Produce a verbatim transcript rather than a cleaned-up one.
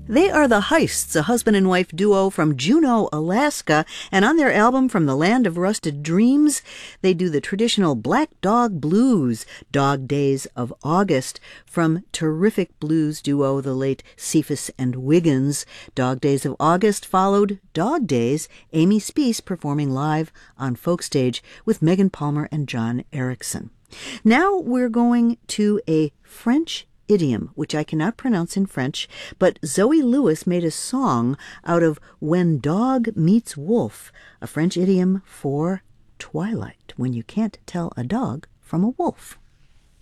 They are the Heists, a husband and wife duo from Juneau, Alaska, and on their album From the Land of Rusted Dreams, they do the traditional Black Dog Blues, Dog Days of August, from terrific blues duo the late Cephas and Wiggins. Dog Days of August followed Dog Days, Amy Speace performing live on Folkstage with Megan Palmer and John Erickson. Now we're going to a French idiom, which I cannot pronounce in French, but Zoe Lewis made a song out of When Dog Meets Wolf, a French idiom for twilight, when you can't tell a dog from a wolf.